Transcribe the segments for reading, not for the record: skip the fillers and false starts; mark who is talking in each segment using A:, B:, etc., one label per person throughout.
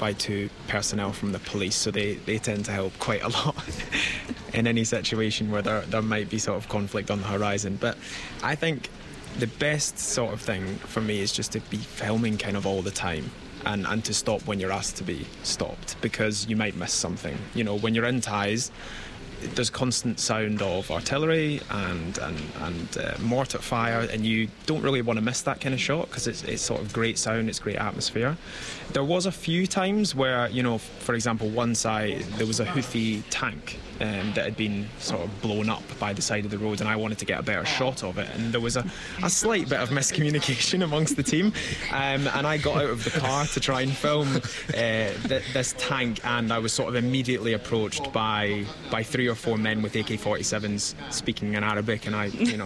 A: by two personnel from the police, so they tend to help quite a lot in any situation where there might be sort of conflict on the horizon. But I think the best sort of thing for me is just to be filming kind of all the time. And to stop when you're asked to be stopped, because you might miss something. You know, when you're in Taiz, there's constant sound of artillery and mortar fire, and you don't really want to miss that kind of shot because it's sort of great sound, it's great atmosphere. There was a few times where, you know, for example, one side there was a Houthi tank that had been sort of blown up by the side of the road, and I wanted to get a better shot of it, and there was a slight bit of miscommunication amongst the team, and I got out of the car to try and film this tank, and I was sort of immediately approached by 3 or 4 men with AK-47s speaking in Arabic, and I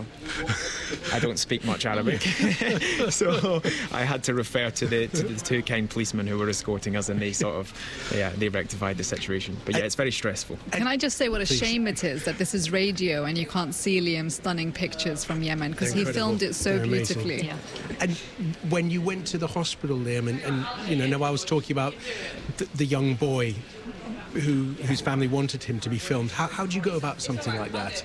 A: I don't speak much Arabic, so I had to refer to the two kind policemen who were escorting us, and they rectified the situation. But yeah, it's very stressful.
B: Can I just say what a shame it is that this is radio and you can't see Liam's stunning pictures from Yemen, because he filmed it so beautifully.
C: Yeah. And when you went to the hospital, Liam, and you know, now I was talking about the young boy whose family wanted him to be filmed. How do you go about something like that?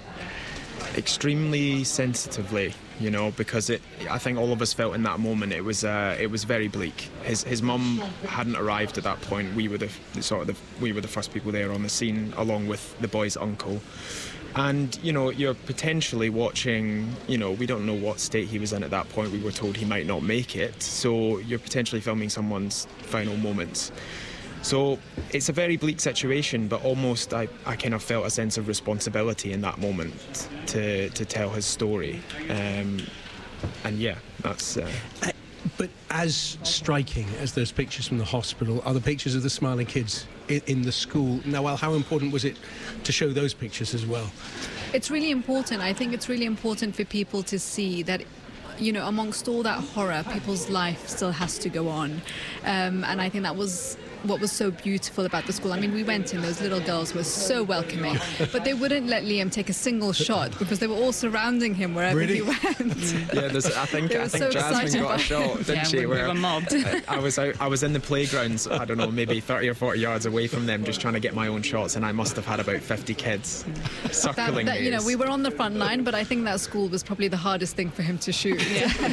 A: Extremely sensitively, you know, because I think all of us felt in that moment it was very bleak. His mum hadn't arrived at that point. We were the first people there on the scene, along with the boy's uncle. And, you know, you're potentially watching, you know, we don't know what state he was in at that point. We were told he might not make it. So you're potentially filming someone's final moments. So it's a very bleak situation, but almost I kind of felt a sense of responsibility in that moment to tell his story. And yeah, that's...
C: But as striking as those pictures from the hospital are the pictures of the smiling kids in the school. Nawal, how important was it to show those pictures as well?
B: It's really important. I think it's really important for people to see that, you know, amongst all that horror, people's life still has to go on. And I think that was what was so beautiful about the school. I mean, we went in, those little girls were so welcoming, but they wouldn't let Liam take a single shot because they were all surrounding him wherever he went.
A: Yeah, I think Jasmine got a shot, didn't she?
D: We were mobbed.
A: I was in the playgrounds, I don't know, maybe 30 or 40 yards away from them, just trying to get my own shots, and I must have had about 50 kids circling me.
B: You know, we were on the front line, but I think that school was probably the hardest thing for him to shoot.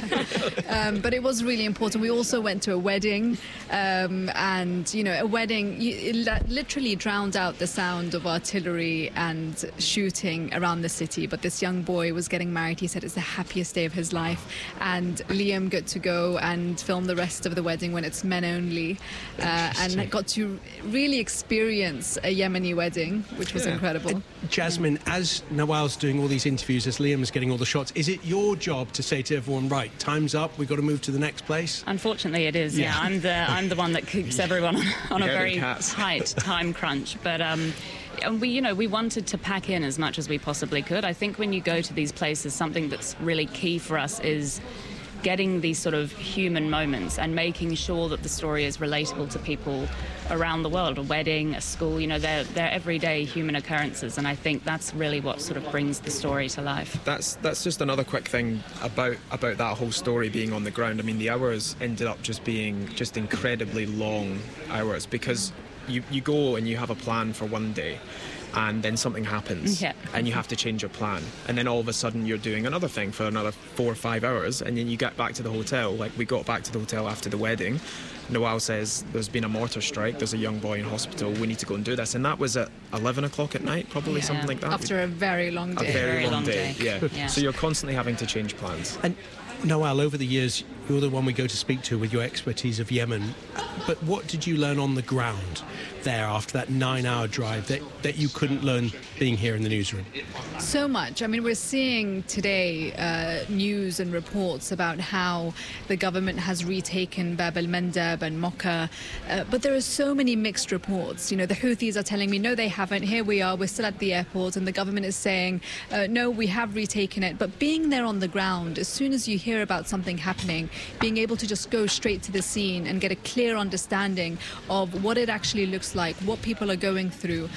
B: Yeah. But it was really important. We also went to a wedding, and you know, a wedding, it literally drowned out the sound of artillery and shooting around the city. But this young boy was getting married. He said it's the happiest day of his life. And Liam got to go and film the rest of the wedding when it's men only, and got to really experience a Yemeni wedding, which was incredible.
C: Jasmine, as Nawal's doing all these interviews, as Liam's getting all the shots, is it your job to say to everyone, right, time's up, we've got to move to the next place?
D: Unfortunately, it is. Yeah, I'm the one that keeps everyone on a very tight time crunch. But and we wanted to pack in as much as we possibly could. I think when you go to these places, something that's really key for us is getting these sort of human moments and making sure that the story is relatable to people around the world. A wedding, a school, you know, they're everyday human occurrences, and I think that's really what sort of brings the story to life.
A: That's just another quick thing about that whole story being on the ground. I mean, the hours ended up just being incredibly long hours, because you go and you have a plan for one day, and then something happens, and you have to change your plan, and then all of a sudden you're doing another thing for another 4 or 5 hours, and then you get back to the hotel. Like, we got back to the hotel after the wedding. Nawal says there's been a mortar strike, there's a young boy in hospital, we need to go and do this, and that was at 11 o'clock at night, probably, something like that.
B: After a very long day.
A: A very long day. Yeah. So you're constantly having to change plans.
C: And Nawal, over the years, you're the one we go to speak to with your expertise of Yemen. But what did you learn on the ground there after that 9-hour drive that you couldn't learn being here in the newsroom?
B: So much. I mean, we're seeing today news and reports about how the government has retaken Bab al-Mandab and Mocha, but there are so many mixed reports. You know, the Houthis are telling me, no, they haven't. Here we are, we're still at the airport, and the government is saying, no, we have retaken it. But being there on the ground, as soon as you hear about something happening, being able to just go straight to the scene and get a clear understanding of what it actually looks like, what people are going through,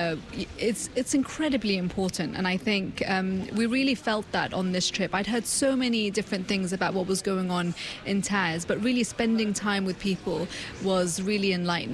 B: it's incredibly important. And I think we really felt that on this trip. I'd heard so many different things about what was going on in Taiz, but really spending time with people was really enlightening.